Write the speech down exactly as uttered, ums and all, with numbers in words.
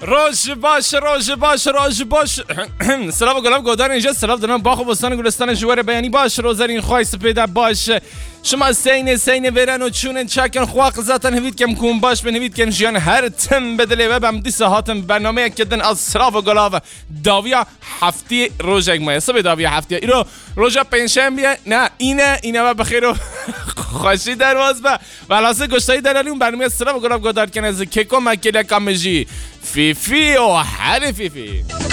روش باش روش باش روش باش سلام و گلاب گودار اینجا سلام دارم باخ و بستان گلستان جوار بیانی باش روزرین خواه سپیده باش شما سین سین ورن و چون چکن خواه قزاتن هوید کم کون باش بنوید کن جیان هر تم بدلی و بم دیسه هاتم برنامه کدن از سلاف و گلاب داویا هفتی روزک مایه سبی داویا هفتی ایرو روزا پنجشنبه نه اینه اینه و بخیر و خوشی درواز با ولاسه گشتایی داریم برنامه سلاف و گلاب گودار کن از که کمک کلی کامجی فیفی و هر فیفی